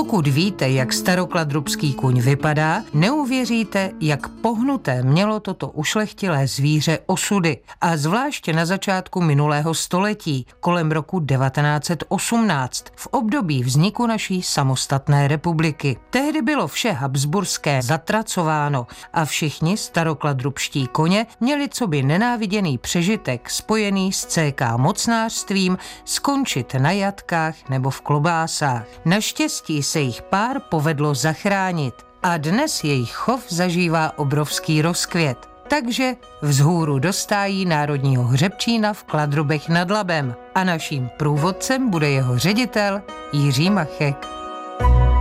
Pokud víte, jak starokladrubský kůň vypadá, neuvěříte, jak pohnuté mělo toto ušlechtilé zvíře osudy. A zvláště na začátku minulého století, kolem roku 1918, v období vzniku naší samostatné republiky. Tehdy bylo vše habsburské zatracováno a všichni starokladrubští koně měli coby nenáviděný přežitek spojený s CK mocnářstvím skončit na jatkách nebo v klobásách. Naštěstí se jich pár povedlo zachránit a dnes jejich chov zažívá obrovský rozkvět. Takže vzhůru dostájí národního hřebčína v Kladrubech nad Labem a naším průvodcem bude jeho ředitel Jiří Machek.